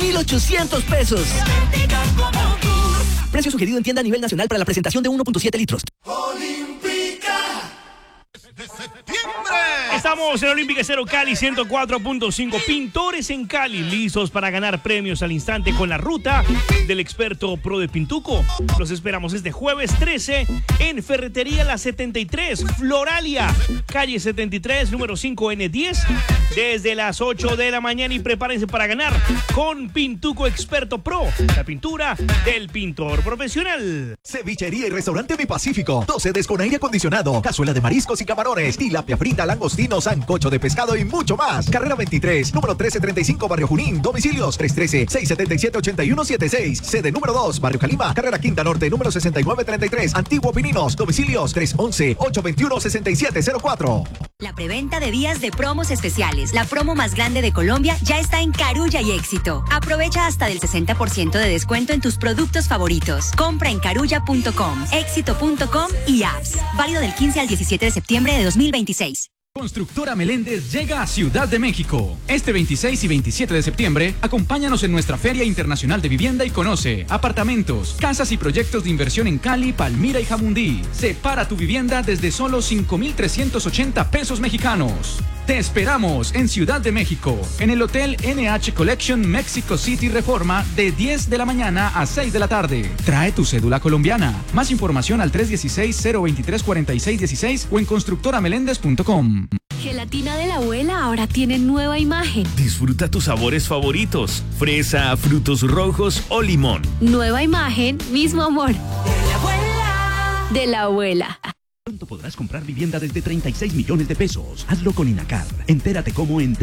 1,800 pesos. Precio sugerido en tienda a nivel nacional para la presentación de 1.7 litros. Estamos en Olímpica Cero Cali 104.5. Pintores en Cali, listos para ganar premios al instante con la ruta del experto pro de Pintuco. Los esperamos este jueves 13 en Ferretería La 73, Floralia, calle 73, número 5N10, desde las 8 de la mañana, y prepárense para ganar con Pintuco Experto Pro, la pintura del pintor profesional. Cevichería y restaurante Mi Pacífico, 2 sedes con aire acondicionado, cazuela de mariscos y camarones, tilapia frita, langostino, sancocho de pescado y mucho más. Carrera 23, número 1335, Barrio Junín. Domicilios 313-677-8176. Sede número 2, Barrio Calima. Carrera Quinta Norte, número 6933, Antiguo Pininos. Domicilios 311-821-6704. La preventa de días de promos especiales, la promo más grande de Colombia, ya está en Carulla y Éxito. Aprovecha hasta del 60% de descuento en tus productos favoritos. Compra en carulla.com, éxito.com y apps. Válido del 15 al 17 de septiembre de 2026. Constructora Meléndez llega a Ciudad de México. Este 26 y 27 de septiembre, acompáñanos en nuestra Feria Internacional de Vivienda y conoce apartamentos, casas y proyectos de inversión en Cali, Palmira y Jamundí. Separa tu vivienda desde solo 5,380 pesos mexicanos. Te esperamos en Ciudad de México, en el Hotel NH Collection Mexico City Reforma, de 10 de la mañana a 6 de la tarde. Trae tu cédula colombiana. Más información al 316-023-4616 o en constructorameléndez.com. Gelatina de la abuela ahora tiene nueva imagen. Disfruta tus sabores favoritos: fresa, frutos rojos o limón. Nueva imagen, mismo amor. De la abuela. De la abuela. Pronto podrás comprar vivienda desde 36 millones de pesos. Hazlo con Inacar. Entérate cómo en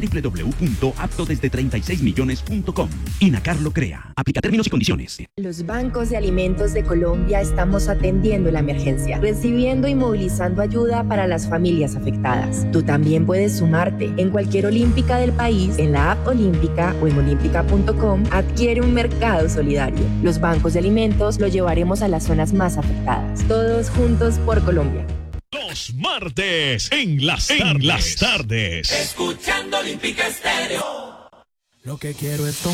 www.aptodesde36millones.com. Inacar lo crea. Aplica términos y condiciones. Los bancos de alimentos de Colombia estamos atendiendo la emergencia, recibiendo y movilizando ayuda para las familias afectadas. Tú también puedes sumarte. En cualquier olímpica del país, en la app Olímpica o en olímpica.com, adquiere un mercado solidario. Los bancos de alimentos lo llevaremos a las zonas más afectadas. Todos juntos por Colombia. Los martes en las tardes. Escuchando Olímpica Estéreo. Lo que quiero es